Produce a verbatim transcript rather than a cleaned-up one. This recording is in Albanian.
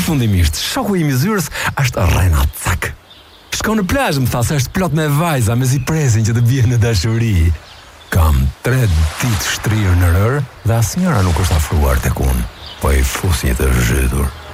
përfundimisht, shoku i mizyrës është Rena Cak. Shko në plazh, më tha se është plot me vajza, me zi presin që të bie në dashuri. Kam tre ditë shtrirë në rër dhe asnjëra nuk është afruar tek unë, po i fus një të zhytur.